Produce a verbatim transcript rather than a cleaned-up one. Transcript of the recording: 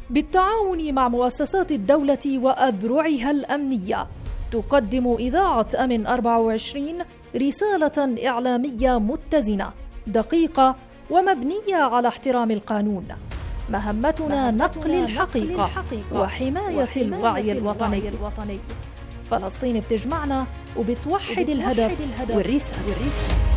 بالتعاون مع مؤسسات الدولة وأذرعها الأمنية تقدم إذاعة أمن أربعة وعشرين رسالة إعلامية متزنة دقيقة ومبنية على احترام القانون. مهمتنا نقل الحقيقة وحماية الوعي الوطني. فلسطين بتجمعنا وبتوحد الهدف والرسالة.